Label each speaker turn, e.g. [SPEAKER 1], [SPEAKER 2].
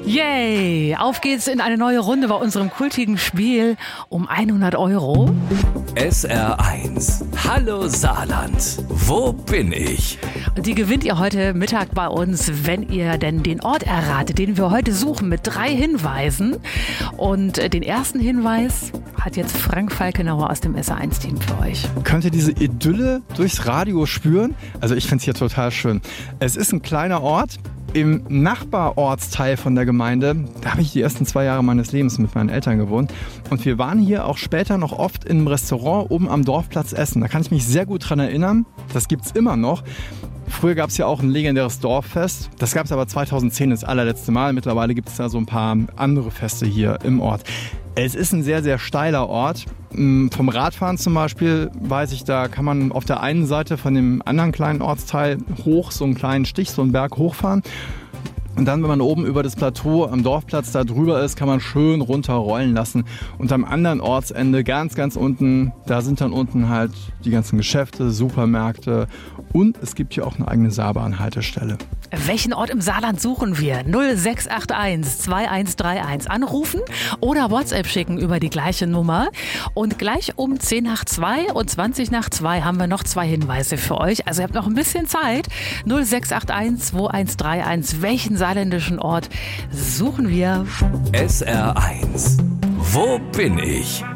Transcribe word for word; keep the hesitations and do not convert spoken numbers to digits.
[SPEAKER 1] Yay! Auf geht's in eine neue Runde bei unserem kultigen Spiel um hundert Euro.
[SPEAKER 2] S R eins. Hallo Saarland. Wo bin ich?
[SPEAKER 1] Die gewinnt ihr heute Mittag bei uns, wenn ihr denn den Ort erratet, den wir heute suchen, mit drei Hinweisen. Und den ersten Hinweis hat jetzt Frank Falkenauer aus dem S R eins Team für euch.
[SPEAKER 3] Könnt ihr diese Idylle durchs Radio spüren? Also ich finde es hier total schön. Es ist ein kleiner Ort. Im Nachbarortsteil von der Gemeinde, da habe ich die ersten zwei Jahre meines Lebens mit meinen Eltern gewohnt. Und wir waren hier auch später noch oft im Restaurant oben am Dorfplatz essen. Da kann ich mich sehr gut dran erinnern. Das gibt es immer noch. Früher gab es ja auch ein legendäres Dorffest. Das gab es aber zweitausendzehn das allerletzte Mal. Mittlerweile gibt es da so ein paar andere Feste hier im Ort. Es ist ein sehr, sehr steiler Ort. Vom Radfahren zum Beispiel weiß ich, da kann man auf der einen Seite von dem anderen kleinen Ortsteil hoch, so einen kleinen Stich, so einen Berg hochfahren. Und dann, wenn man oben über das Plateau am Dorfplatz da drüber ist, kann man schön runter rollen lassen. Und am anderen Ortsende, ganz, ganz unten, da sind dann unten halt die ganzen Geschäfte, Supermärkte und es gibt hier auch eine eigene Saarbahn-Haltestelle.
[SPEAKER 1] Welchen Ort im Saarland suchen wir? null sechs acht eins zwei eins drei eins anrufen oder WhatsApp schicken über die gleiche Nummer. Und gleich um zehn nach zwei und zwanzig nach zwei haben wir noch zwei Hinweise für euch. Also ihr habt noch ein bisschen Zeit. null sechs acht eins zwei eins drei eins. Welchen saarländischen Ort suchen wir?
[SPEAKER 2] S R eins. Wo bin ich?